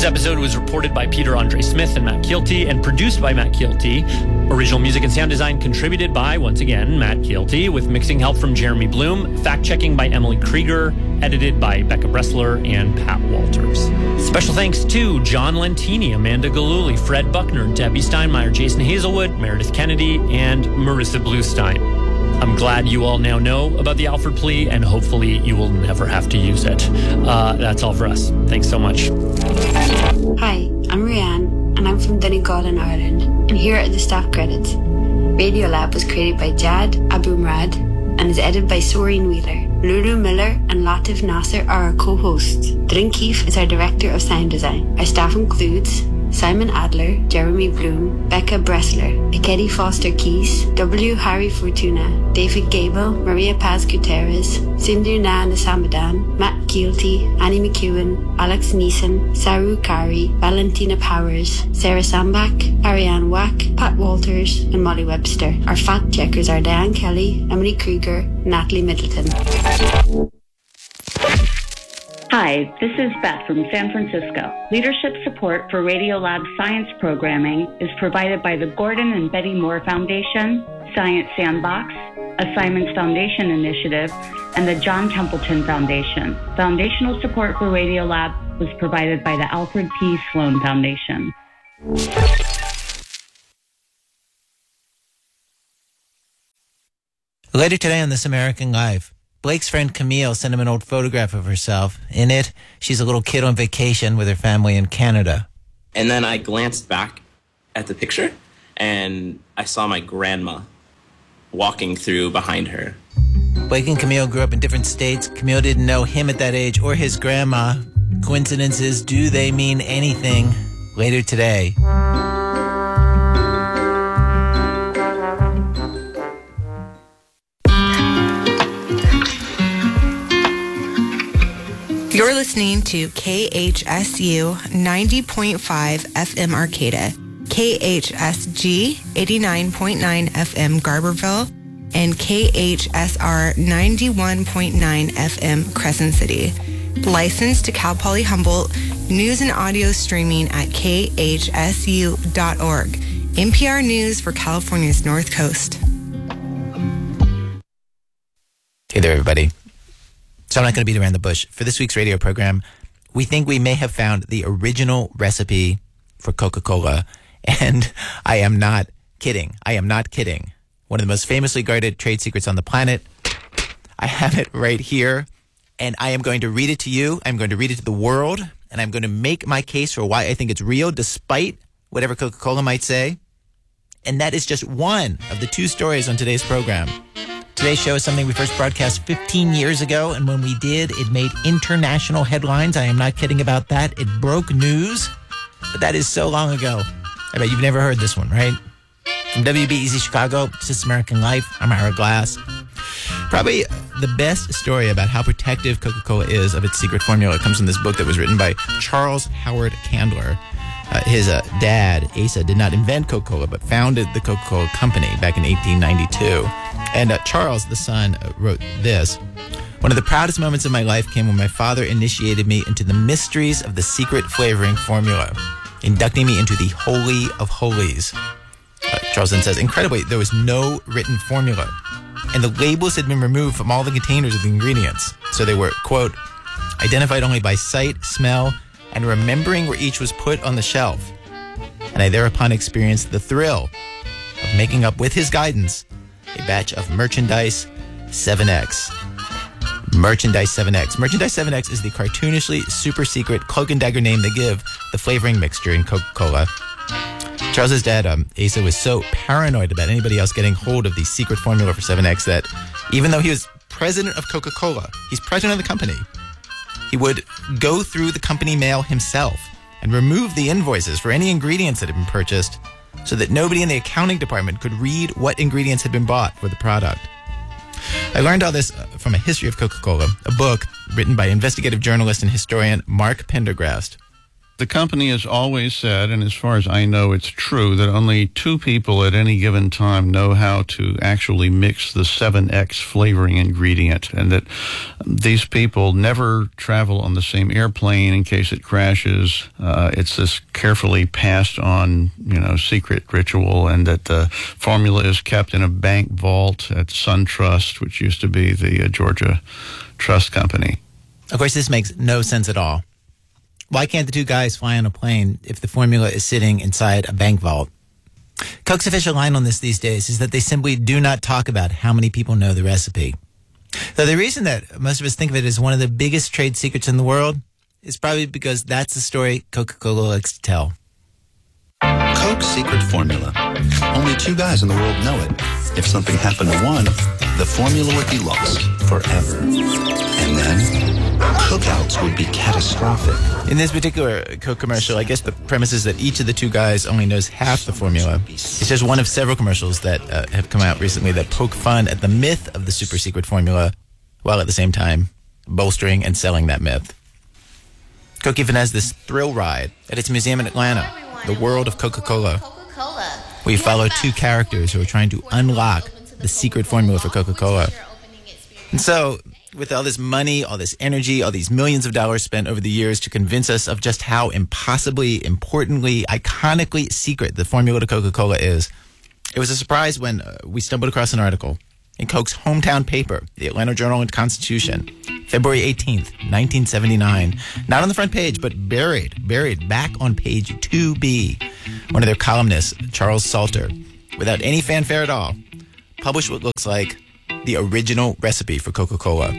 This episode was reported by Peter Andre Smith and Matt Kielty and produced by Matt Kielty. Original music and sound design contributed by, once again, Matt Kielty, with mixing help from Jeremy Bloom, fact-checking by Emily Krieger, edited by Becca Bressler and Pat Walters. Special thanks to John Lentini, Amanda Galuli, Fred Buckner, Debbie Steinmeier, Jason Hazelwood, Meredith Kennedy, and Marissa Bluestein. I'm glad you all now know about the Alford plea, and hopefully you will never have to use it. That's all for us. Thanks so much. Hi, I'm Rianne, and I'm from Donegal in Ireland, and here are the staff credits. Radiolab was created by Jad Abumrad and is edited by Soreen Wheeler. Lulu Miller and Latif Nasser are our co-hosts. Drin Keefe is our director of sound design. Our staff includes Simon Adler, Jeremy Bloom, Becca Bressler, Ikedi Foster Keys, W. Harry Fortuna, David Gable, Maria Paz Gutierrez, Sindhu Na Nasamadan, Matt Kielty, Annie McEwen, Alex Neeson, Saru Kari, Valentina Powers, Sarah Sambach, Ariane Wack, Pat Walters, and Molly Webster. Our fact checkers are Diane Kelly, Emily Krieger, and Natalie Middleton. Hi, this is Beth from San Francisco. Leadership support for Radiolab science programming is provided by the Gordon and Betty Moore Foundation, Science Sandbox, a Simons Foundation initiative, and the John Templeton Foundation. Foundational support for Radiolab was provided by the Alfred P. Sloan Foundation. Later today on This American Life, Blake's friend Camille sent him an old photograph of herself. In it, she's a little kid on vacation with her family in Canada. And then I glanced back at the picture, and I saw my grandma walking through behind her. Blake and Camille grew up in different states. Camille didn't know him at that age or his grandma. Coincidences, do they mean anything? Later today. You're listening to KHSU 90.5 FM Arcata, KHSG 89.9 FM Garberville, and KHSR 91.9 FM Crescent City. Licensed to Cal Poly Humboldt, news and audio streaming at khsu.org. NPR News for California's North Coast. Hey there, everybody. So I'm not going to beat around the bush. For this week's radio program, we think we may have found the original recipe for Coca-Cola. And I am not kidding. I am not kidding. One of the most famously guarded trade secrets on the planet. I have it right here. And I am going to read it to you. I'm going to read it to the world. And I'm going to make my case for why I think it's real, despite whatever Coca-Cola might say. And that is just one of the two stories on today's program. Today's show is something we first broadcast 15 years ago, and when we did, it made international headlines. I am not kidding about that. It broke news, but that is so long ago. I bet you've never heard this one, right? From WBEZ Chicago, This American Life, I'm Ira Glass. Probably the best story about how protective Coca-Cola is of its secret formula comes from this book that was written by Charles Howard Candler. His dad, Asa, did not invent Coca-Cola, but founded the Coca-Cola Company back in 1892. And Charles, the son, wrote this. One of the proudest moments of my life came when my father initiated me into the mysteries of the secret flavoring formula, inducting me into the Holy of Holies. Charles then says, incredibly, there was no written formula, and the labels had been removed from all the containers of the ingredients. So they were, quote, identified only by sight, smell, and remembering where each was put on the shelf. And I thereupon experienced the thrill of making up, with his guidance, a batch of Merchandise 7X. Merchandise 7X. Merchandise 7X is the cartoonishly super secret cloak and dagger name they give the flavoring mixture in Coca-Cola. Charles's dad, Asa, was so paranoid about anybody else getting hold of the secret formula for 7X that even though he was president of Coca-Cola, he's president of the company, he would go through the company mail himself and remove the invoices for any ingredients that had been purchased so that nobody in the accounting department could read what ingredients had been bought for the product. I learned all this from A History of Coca-Cola, a book written by investigative journalist and historian Mark Pendergrast. The company has always said, and as far as I know, it's true, that only 2 people at any given time know how to actually mix the 7X flavoring ingredient, and that these people never travel on the same airplane in case it crashes. It's this carefully passed on, secret ritual, and that the formula is kept in a bank vault at SunTrust, which used to be the Georgia Trust Company. Of course, this makes no sense at all. Why can't the 2 guys fly on a plane if the formula is sitting inside a bank vault? Coke's official line on this these days is that they simply do not talk about how many people know the recipe. Though the reason that most of us think of it as one of the biggest trade secrets in the world is probably because that's the story Coca-Cola likes to tell. Coke's secret formula. Only 2 guys in the world know it. If something happened to one, the formula would be lost forever. And then cookouts would be catastrophic. In this particular Coke commercial, I guess the premise is that each of the 2 guys only knows half the formula. It's just one of several commercials that have come out recently that poke fun at the myth of the super secret formula, while at the same time bolstering and selling that myth. Coke even has this thrill ride at its museum in Atlanta, the World of Coca-Cola, where you follow 2 characters who are trying to unlock the secret formula for Coca-Cola. And so, with all this money, all this energy, all these millions of dollars spent over the years to convince us of just how impossibly, importantly, iconically secret the formula to Coca-Cola is, it was a surprise when we stumbled across an article in Coke's hometown paper, the Atlanta Journal and Constitution, February 18th, 1979. Not on the front page, but buried back on page 2B. One of their columnists, Charles Salter, without any fanfare at all, published what looks like the original recipe for Coca-Cola.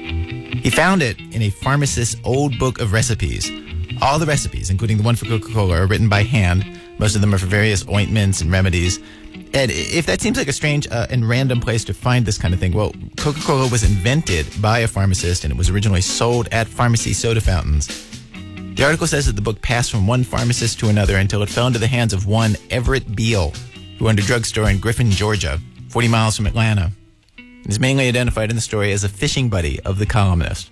He found it in a pharmacist's old book of recipes. All the recipes, including the one for Coca-Cola, are written by hand. Most of them are for various ointments and remedies. And if that seems like a strange and random place to find this kind of thing, well, Coca-Cola was invented by a pharmacist, and it was originally sold at pharmacy soda fountains. The article says that the book passed from one pharmacist to another until it fell into the hands of one Everett Beal, who owned a drugstore in Griffin, Georgia, 40 miles from Atlanta. Is mainly identified in the story as a fishing buddy of the columnist.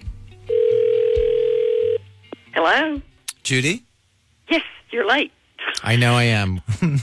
Hello? Judy? Yes, you're late. I know I am.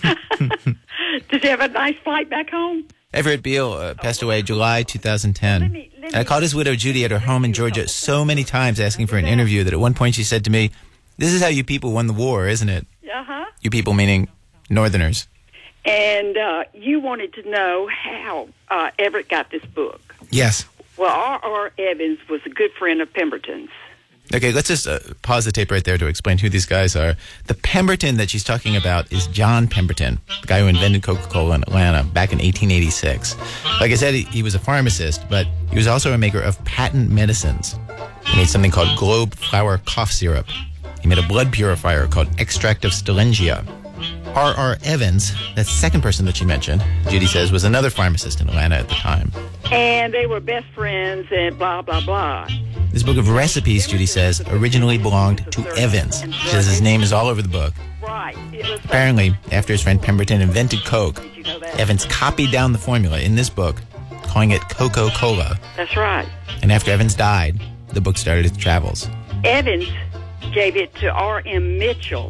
Did you have a nice flight back home? Everett Beal passed away July 2010. And I called his widow Judy at her home in Georgia so many times asking for an interview that at one point she said to me, "This is how you people won the war, isn't it?" Uh-huh. You people meaning Northerners. And you wanted to know how Everett got this book. Yes. Well, R.R. Evans was a good friend of Pemberton's. Okay, let's just pause the tape right there to explain who these guys are. The Pemberton that she's talking about is John Pemberton, the guy who invented Coca-Cola in Atlanta back in 1886. Like I said, he was a pharmacist, but he was also a maker of patent medicines. He made something called Globe Flower Cough Syrup. He made a blood purifier called Extract of Stellengia. R.R. Evans, that second person that she mentioned, Judy says, was another pharmacist in Atlanta at the time. And they were best friends and blah, blah, blah. This book of recipes, Judy says, originally belonged to Evans. She says his name is all over the book. Right. Apparently, after his friend Pemberton invented Coke, Evans copied down the formula in this book, calling it Coca-Cola. That's right. And after Evans died, the book started its travels. Evans gave it to R.M. Mitchell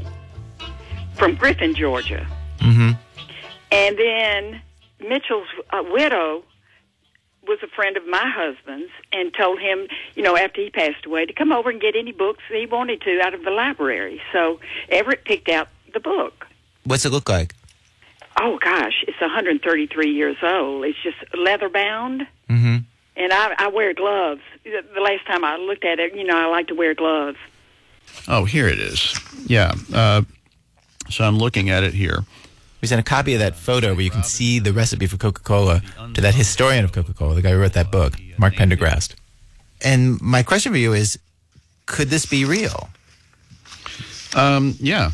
from Griffin, Georgia. Mm-hmm. And then Mitchell's widow was a friend of my husband's and told him, after he passed away, to come over and get any books that he wanted to out of the library. So Everett picked out the book. What's it look like? Oh, gosh, it's 133 years old. It's just leather bound. Mm-hmm. And I wear gloves. The last time I looked at it, I like to wear gloves. Oh, here it is. Yeah. So I'm looking at it here. We sent a copy of that photo where you can see the recipe for Coca-Cola to that historian of Coca-Cola, the guy who wrote that book, Mark Pendergrast. And my question for you is, could this be real? Yeah.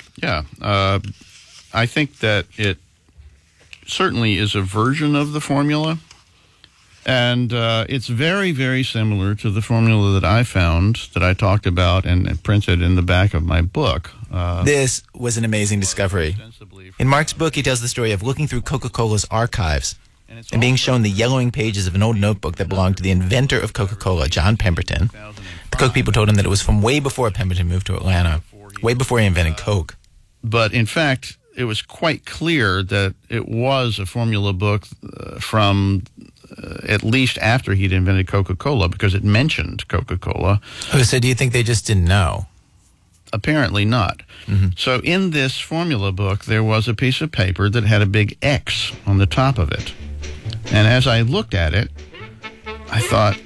I think that it certainly is a version of the formula. And it's very, very similar to the formula that I found, that I talked about and printed in the back of my book. This was an amazing discovery. In Mark's book, he tells the story of looking through Coca-Cola's archives and being shown the yellowing pages of an old notebook that belonged to the inventor of Coca-Cola, John Pemberton. The Coke people told him that it was from way before Pemberton moved to Atlanta, way before he invented Coke. But in fact, it was quite clear that it was a formula book from at least after he'd invented Coca-Cola, because it mentioned Coca-Cola. Oh, so do you think they just didn't know? Apparently not. Mm-hmm. So in this formula book, there was a piece of paper that had a big X on the top of it. And as I looked at it, I thought,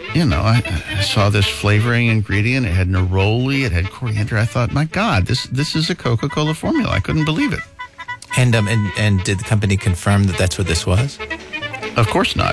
I saw this flavoring ingredient. It had neroli, it had coriander. I thought, my God, this is a Coca-Cola formula. I couldn't believe it. And did the company confirm that that's what this was? Of course not.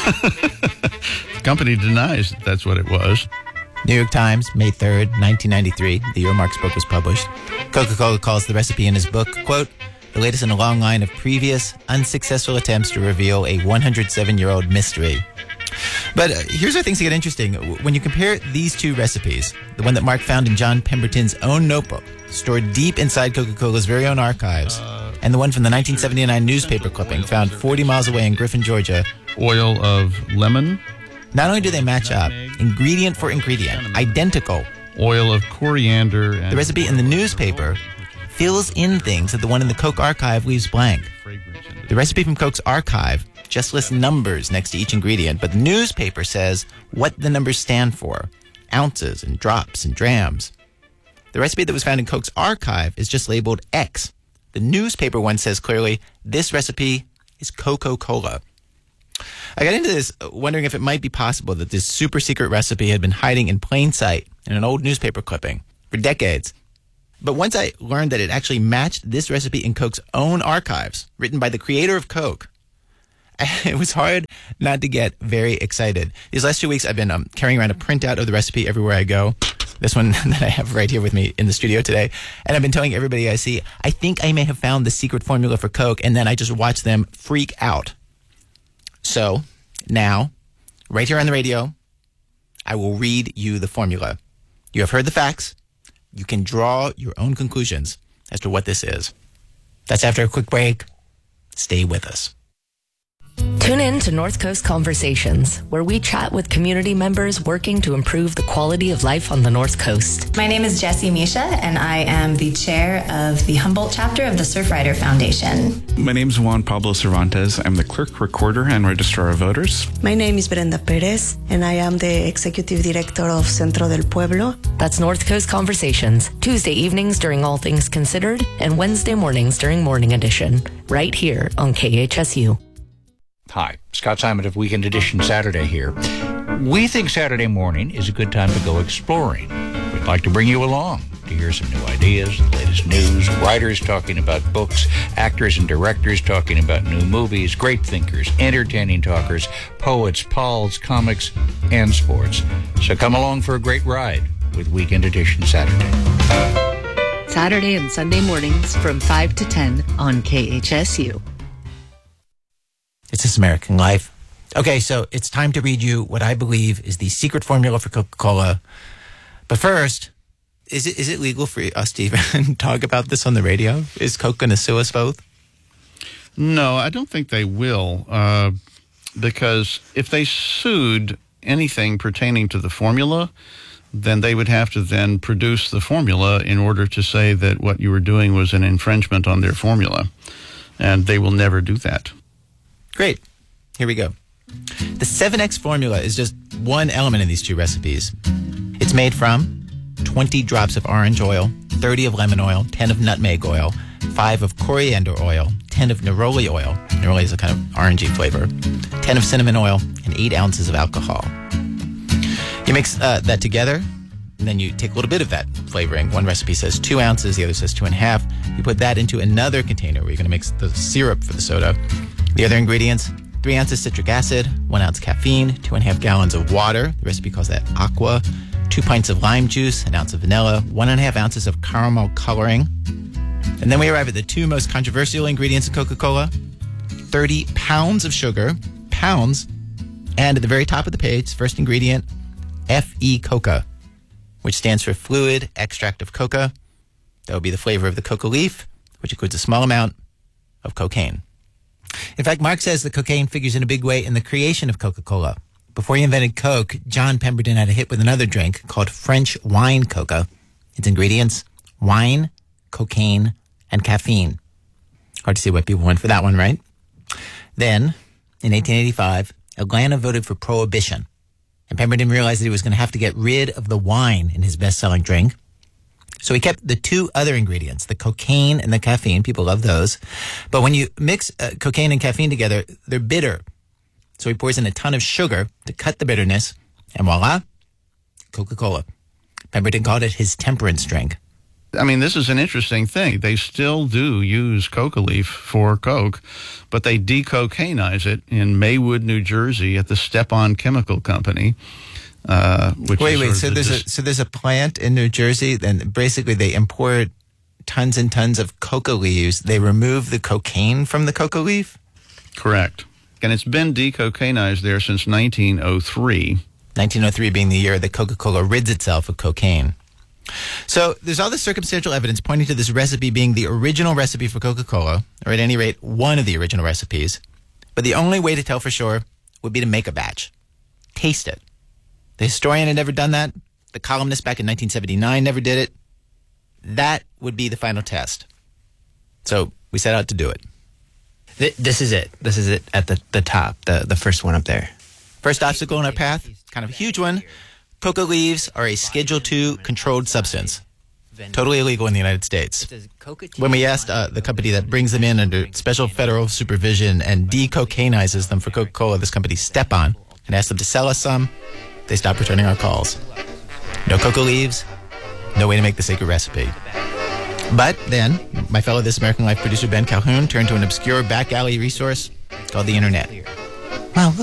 The company denies that that's what it was. New York Times, May 3rd, 1993, the year Mark's book was published. Coca-Cola calls the recipe in his book, quote, the latest in a long line of previous unsuccessful attempts to reveal a 107-year-old mystery. But here's where things get interesting. When you compare these two recipes, the one that Mark found in John Pemberton's own notebook, stored deep inside Coca-Cola's very own archives, and the one from the 1979 newspaper clipping found 40 miles away in Griffin, Georgia. Oil of lemon. Not only do they match up, ingredient for ingredient, identical. Oil of coriander. The recipe in the newspaper fills in things that the one in the Coke archive leaves blank. The recipe from Coke's archive just lists numbers next to each ingredient, but the newspaper says what the numbers stand for, ounces and drops and drams. The recipe that was found in Coke's archive is just labeled X. The newspaper one says clearly, this recipe is Coca-Cola. I got into this wondering if it might be possible that this super secret recipe had been hiding in plain sight in an old newspaper clipping for decades. But once I learned that it actually matched this recipe in Coke's own archives, written by the creator of Coke, it was hard not to get very excited. These last 2 weeks, I've been carrying around a printout of the recipe everywhere I go. This one that I have right here with me in the studio today. And I've been telling everybody I see, I think I may have found the secret formula for Coke, and then I just watch them freak out. So now, right here on the radio, I will read you the formula. You have heard the facts. You can draw your own conclusions as to what this is. That's after a quick break. Stay with us. Tune in to North Coast Conversations, where we chat with community members working to improve the quality of life on the North Coast. My name is Jessie Misha, and I am the chair of the Humboldt chapter of the Surfrider Foundation. My name is Juan Pablo Cervantes. I'm the clerk, recorder, and registrar of voters. My name is Brenda Perez, and I am the executive director of Centro del Pueblo. That's North Coast Conversations, Tuesday evenings during All Things Considered, and Wednesday mornings during Morning Edition, right here on KHSU. Hi, Scott Simon of Weekend Edition Saturday here. We think Saturday morning is a good time to go exploring. We'd like to bring you along to hear some new ideas, the latest news, writers talking about books, actors and directors talking about new movies, great thinkers, entertaining talkers, poets, pals, comics, and sports. So come along for a great ride with Weekend Edition Saturday. Saturday and Sunday mornings from 5 to 10 on KHSU. It's This American Life. Okay, so it's time to read you what I believe is the secret formula for Coca-Cola. But first, is it legal for us to even talk about this on the radio? Is Coke going to sue us both? No, I don't think they will, because if they sued anything pertaining to the formula, then they would have to then produce the formula in order to say that what you were doing was an infringement on their formula. And they will never do that. Great. Here we go. The 7X formula is just one element in these two recipes. It's made from 20 drops of orange oil, 30 of lemon oil, 10 of nutmeg oil, 5 of coriander oil, 10 of neroli oil. Neroli is a kind of orangey flavor. 10 of cinnamon oil, and 8 ounces of alcohol. You mix that together, and then you take a little bit of that flavoring. One recipe says 2 ounces, the other says 2.5. You put that into another container where you're going to mix the syrup for the soda. The other ingredients, 3 ounces citric acid, 1 ounce caffeine, 2.5 gallons of water. The recipe calls that aqua. 2 pints of lime juice, an ounce of vanilla, 1.5 ounces of caramel coloring. And then we arrive at the two most controversial ingredients in Coca-Cola, 30 pounds of sugar, pounds. And at the very top of the page, first ingredient, F.E. Coca, which stands for fluid extract of coca. That would be the flavor of the coca leaf, which includes a small amount of cocaine. In fact, Mark says that cocaine figures in a big way in the creation of Coca-Cola. Before he invented Coke, John Pemberton had a hit with another drink called French wine coca. Its ingredients, wine, cocaine, and caffeine. Hard to see what people went for that one, right? Then, in 1885, Atlanta voted for prohibition. And Pemberton realized that he was going to have to get rid of the wine in his best-selling drink. So he kept the two other ingredients, the cocaine and the caffeine. People love those. But when you mix cocaine and caffeine together, they're bitter. So he pours in a ton of sugar to cut the bitterness. And voila, Coca-Cola. Pemberton called it his temperance drink. I mean, this is an interesting thing. They still do use coca leaf for Coke, but they decocainize it in Maywood, New Jersey at the Stepan Chemical Company. So there's a plant in New Jersey, and basically they import tons and tons of coca leaves. They remove the cocaine from the coca leaf? Correct. And it's been decocainized there since 1903. 1903 being the year that Coca-Cola rids itself of cocaine. So there's all this circumstantial evidence pointing to this recipe being the original recipe for Coca-Cola, or at any rate, one of the original recipes. But the only way to tell for sure would be to make a batch. Taste it. The historian had never done that. The columnist back in 1979 never did it. That would be the final test. So we set out to do it. This is it. This is it at the top, the first one up there. First obstacle in our path, kind of a huge one. Coca leaves are a Schedule II controlled substance. Totally illegal in the United States. When we asked the company that brings them in under special federal supervision and decocainizes them for Coca-Cola, this company Stepan, and asked them to sell us some, they stopped returning our calls. No coca leaves, no way to make the sacred recipe. But then, my fellow This American Life producer Ben Calhoun turned to an obscure back alley resource called the Internet. Wow,